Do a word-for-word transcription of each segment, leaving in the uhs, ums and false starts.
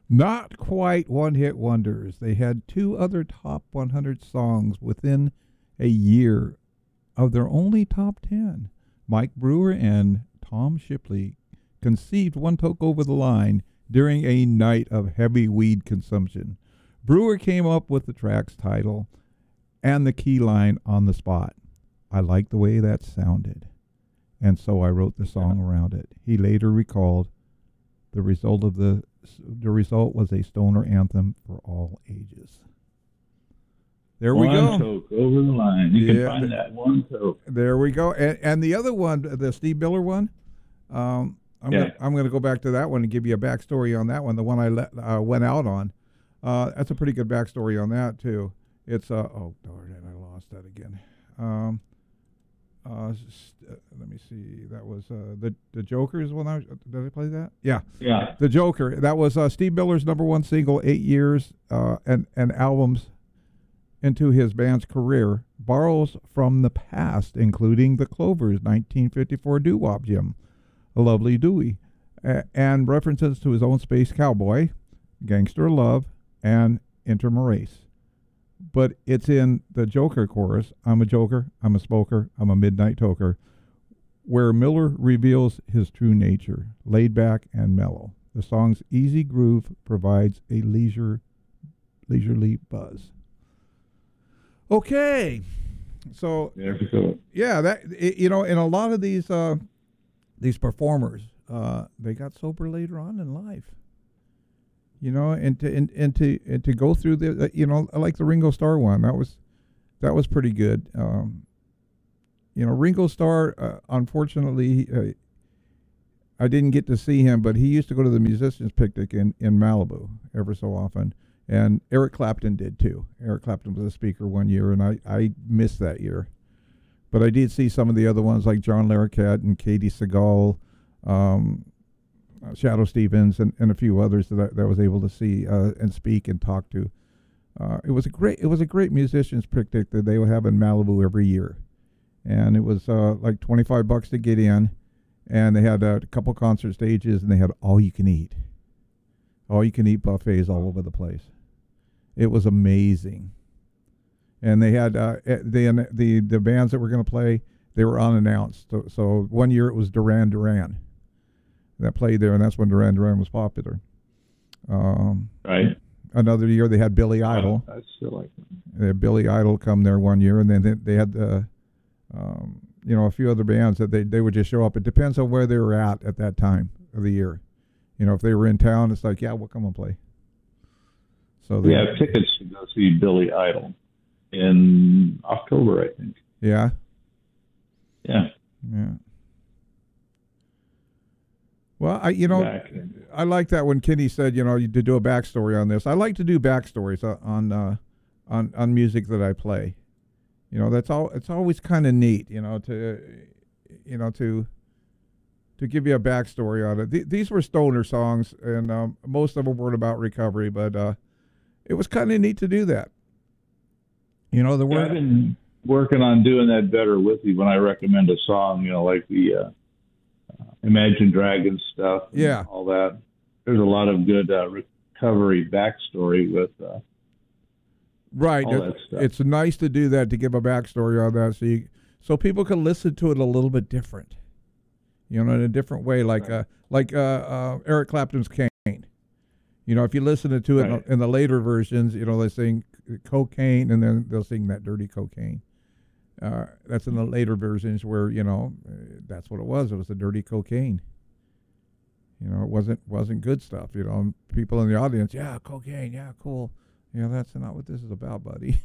Not quite one-hit wonders. They had two other top one hundred songs within a year of their only top ten. Mike Brewer and Tom Shipley conceived One Toke Over the Line during a night of heavy weed consumption. Brewer came up with the track's title and the key line on the spot. I liked the way that sounded, and so I wrote the song around it. He later recalled the result of the the result was a stoner anthem for all ages. There we go. One Toke Over the Line. You Yeah, can find that One Toke. There we go. And, and the other one, the Steve Miller one, um, I'm Yeah. gonna, I'm going to go back to that one and give you a backstory on that one. The one I let, uh, went out on. Uh, that's a pretty good backstory on that too. It's uh, oh darn it, I lost that again. Um, uh, st- uh, let me see. That was uh, the the Joker's one. I was, did I play that? Yeah, Yeah. the Joker. That was uh, Steve Miller's number one single, eight years uh, and and albums into his band's career. Borrows from the past, including the Clovers' nineteen fifty-four doo-wop gem, A Lovely Dewey, a- and references to his own Space Cowboy, Gangster Love, and Intermarace. But it's in the Joker chorus, I'm a joker, I'm a smoker, I'm a midnight toker, where Miller reveals his true nature, laid back and mellow. The song's easy groove provides a leisure, leisurely buzz. Okay, so There we go. yeah, that i- you know, in a lot of these uh, these performers, uh, they got sober later on in life. You know, and to and, and to and to go through the, uh, you know, like the Ringo Starr one, that was that was pretty good. Um, you know, Ringo Starr, uh, unfortunately, uh, I didn't get to see him, but he used to go to the musicians' picnic in in Malibu ever so often, and Eric Clapton did too. Eric Clapton was a speaker one year, and I I missed that year, but I did see some of the other ones like John Larroquette and Katie Seagal. Um, Uh, Shadow Stevens and, and a few others that I, that I was able to see uh, and speak and talk to. Uh, it was a great it was a great musicians picnic that they would have in Malibu every year, and it was uh, like twenty five bucks to get in, and they had uh, a couple concert stages, and they had all you can eat, all you can eat buffets all over the place. It was amazing, and they had uh, the the the bands that were going to play, they were unannounced. So, so one year it was Duran Duran that played there, and that's when Duran Duran was popular. Um, Right. Another year they had Billy Idol. I still like them. They had Billy Idol come there one year, and then they, they had uh, um, you know, a few other bands that they, they would just show up. It depends on where they were at at that time of the year. You know, if they were in town, it's like, yeah, we'll come and play. So they, We have tickets to go see Billy Idol in October, I think. yeah, Yeah. yeah. Well, I you know, Back in- I like that when Kenny said, you know, you to do a backstory on this. I like to do backstories on on uh, on, on music that I play. You know, that's all. It's always kind of neat, you know, to you know to to give you a backstory on it. Th- these were stoner songs, and um, most of them weren't about recovery, but uh, it was kind of neat to do that. You know, the Yeah, word. I've been working on doing that better with you when I recommend a song, you know, like the uh, Imagine Dragons stuff. And Yeah. all that. There's a lot of good uh, recovery backstory with uh, Right. all It- that stuff. It's nice to do that, to give a backstory on that, so you, so people can listen to it a little bit different. You know, in a different way, like Right. uh, like uh, uh, Eric Clapton's Cane. You know, if you listen to it in, Right. the, in the later versions, you know, they sing cocaine, and then they'll sing that dirty cocaine. Uh, that's in the later versions where, you know, uh, that's what it was. It was the dirty cocaine. You know, it wasn't wasn't good stuff. You know, and people in the audience, yeah, cocaine, yeah, cool. Yeah, that's not what this is about, buddy.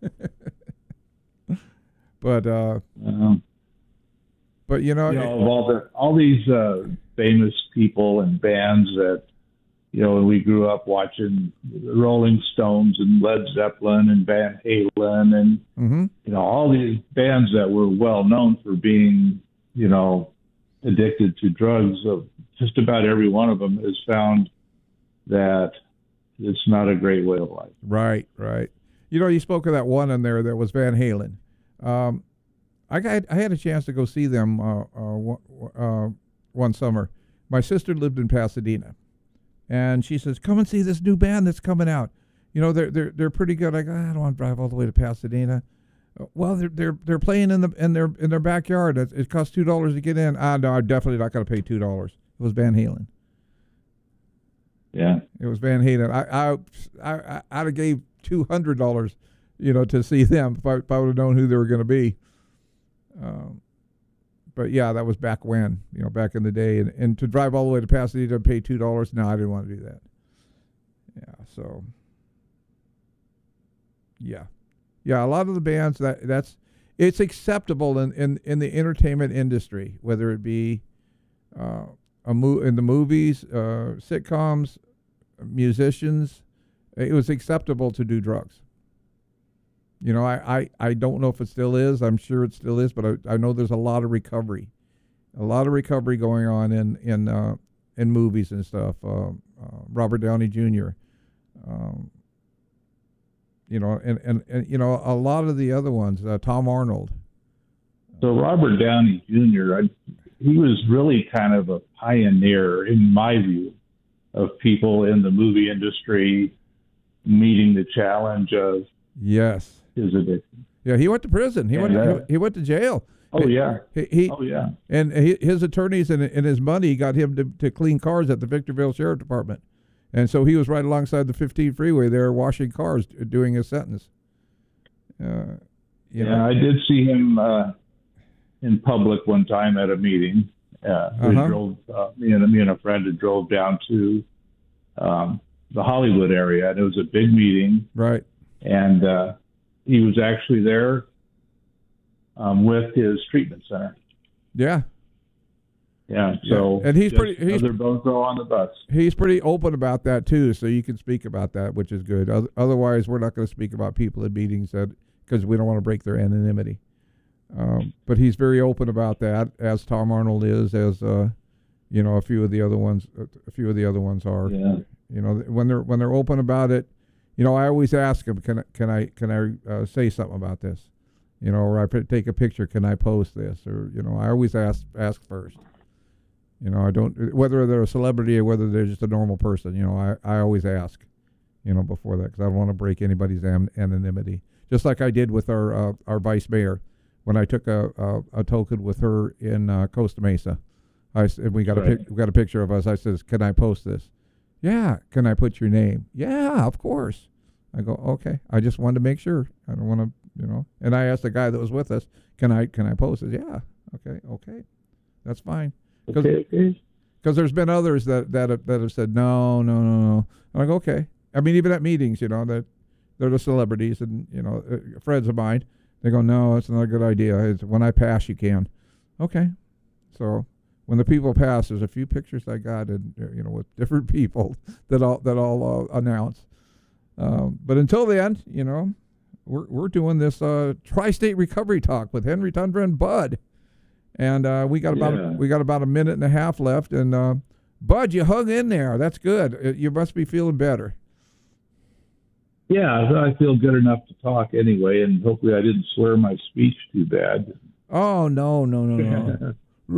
but uh, Um, but you know, you know, of all the all these uh, famous people and bands that, you know, when we grew up watching the Rolling Stones and Led Zeppelin and Van Halen and hmm you know all these bands that were well known for being, you know, addicted to drugs. Of just about every one of them has found that it's not a great way of life. right, right. You know, you spoke of that one in there that was Van Halen. Um, I got I had a chance to go see them uh, uh, one, uh, one summer. My sister lived in Pasadena, And she says, "Come and see this new band that's coming out. You know, they're they're they're pretty good." I go, "I don't want to drive all the way to Pasadena." "Well, they're they're they're playing in the in their in their backyard. It, it costs two dollars to get in." "Ah, no, I'm definitely not going to pay two dollars." It was Van Halen. Yeah, it was Van Halen. I I I I'd have gave two hundred dollars, you know, to see them if I if I would have known who they were going to be. Um, but yeah, that was back when, you know, back in the day, and, and to drive all the way to Pasadena and pay two dollars. No, I didn't want to do that. Yeah, so yeah, yeah. A lot of the bands that that's it's acceptable in in, in the entertainment industry, whether it be uh, a mo- in the movies, uh, sitcoms, musicians. It was acceptable to do drugs. You know, I, I, I don't know if it still is. I'm sure it still is, but I, I know there's a lot of recovery, a lot of recovery going on in in uh, in movies and stuff. Uh, uh, Robert Downey Junior Um, you know, and, and, and you know a lot of the other ones. Uh, Tom Arnold. So Robert Downey Junior, I, he was really kind of a pioneer, in my view, of people in the movie industry meeting the challenge of yes. his addiction. Yeah, he went to prison. He and went. Uh, To, he, he went to jail. Oh yeah. He, he, oh yeah. And he, his attorneys and, and his money got him to, to clean cars at the Victorville Sheriff Department, and so he was right alongside the fifteen freeway there, washing cars, doing his sentence. Uh, you yeah, know. I did see him uh, in public one time at a meeting. Uh, we Uh-huh. drove uh, me and me and a friend had drove down to um, the Hollywood area, and it was a big meeting. Right. And uh, he was actually there um, with his treatment center. Yeah. Yeah. So yeah. And he's pretty. He's, another bozo on the bus. He's pretty open about that too, so you can speak about that, which is good. Otherwise, we're not going to speak about people in meetings that because we don't want to break their anonymity. Um, but he's very open about that, as Tom Arnold is, as uh, you know, a few of the other ones. A few of the other ones are. Yeah. You know, when they're when they're open about it. You know, I always ask them, can I, can I, can I uh, say something about this? You know, or I p- take a picture, can I post this? Or, you know, I always ask ask first. You know, I don't, whether they're a celebrity or whether they're just a normal person, you know, I, I always ask, you know, before that, because I don't want to break anybody's am- anonymity. Just like I did with our uh, our vice mayor, when I took a, a, a token with her in uh, Costa Mesa. I, and we got, right. a pic- we got a picture of us. I says, can I post this? Yeah. Can I put your name? Yeah, of course. I go, okay. I just wanted to make sure. I don't want to, you know. And I asked the guy that was with us, can I can I post it? Yeah. Okay. Okay. That's fine. Because okay. there's been others that that have, that have said no, no, no, no. I'm like, okay. I mean, even at meetings, you know, that they're the celebrities and you know uh, friends of mine. They go, no, it's not a good idea. It's, when I pass, you can. Okay. So. When the people pass, there's a few pictures I got, and you know, with different people that all that all uh, announce. Um, but until then, you know, we're we're doing this uh, Tri-State Recovery Talk with Henry Tundra and Bud, and uh, we got about yeah. we got about a minute and a half left. And uh, Bud, you hung in there. That's good. You must be feeling better. Yeah, I feel good enough to talk anyway, and hopefully I didn't slur my speech too bad. Oh no no no no.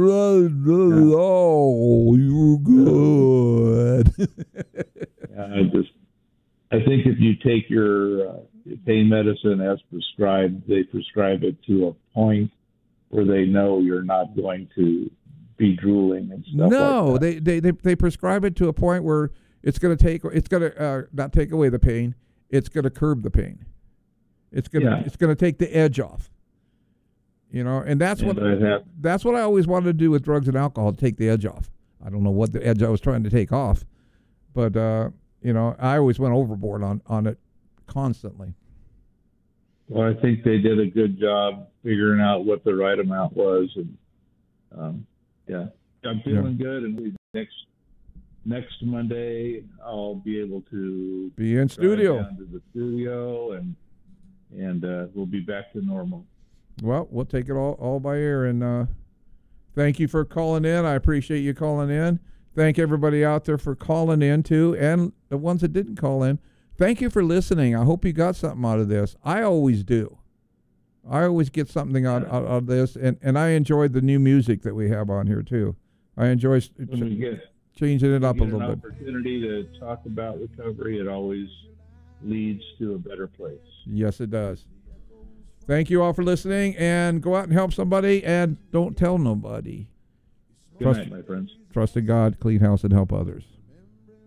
Oh, you're good. yeah, I just, I think if you take your uh, pain medicine as prescribed, they prescribe it to a point where they know you're not going to be drooling and stuff. No, like that. they, they they they prescribe it to a point where it's going to take it's going to uh, not take away the pain. It's going to curb the pain. It's going to yeah. it's going to take the edge off. You know, and that's and what have, that's what I always wanted to do with drugs and alcohol, to take the edge off. I don't know what the edge I was trying to take off, but uh, you know, I always went overboard on, on it constantly. Well, I think they did a good job figuring out what the right amount was, and um, yeah, I'm feeling yeah. good. And we, next next Monday, I'll be able to be in studio, down to the studio, and and uh, we'll be back to normal. Well, we'll take it all, all by air, and uh, thank you for calling in. I appreciate you calling in. Thank everybody out there for calling in, too, and the ones that didn't call in. Thank you for listening. I hope you got something out of this. I always do. I always get something out, out, out of this, and, and I enjoyed the new music that we have on here, too. I enjoy... When we get, changing it up a Get an little bit. opportunity to talk about recovery, it always leads to a better place. Yes, it does. Thank you all for listening, and go out and help somebody, and don't tell nobody. Good Trust, night, my friends. trust in God, clean house, and help others.